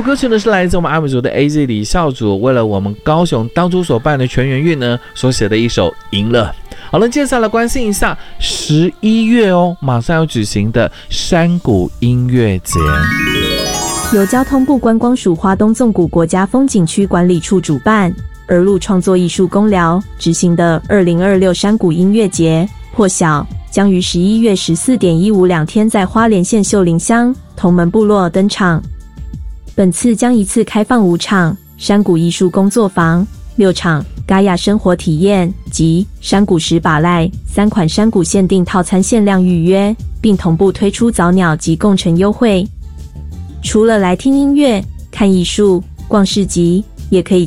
首歌曲呢是来自我们阿美族的 AZ 李孝祖，为了我们高雄当初所办的全员运呢所写的一首《赢了》。好了，接下来关心一下11月马上要举行的山谷音乐节。 由交通部观光署花东纵谷国家风景区管理处主办，儿路创作艺术工寮执行的2026山谷音乐节破晓，将于11月14.15两天在花莲县秀林乡同门部落登场。本次将一次开放5场山谷艺术工作坊、6场嘎雅生活体验及山谷石把赖3款山谷限定套餐限量预约，并同步推出早鸟及共乘优惠。除了来听音乐、看艺术、逛市集，也可以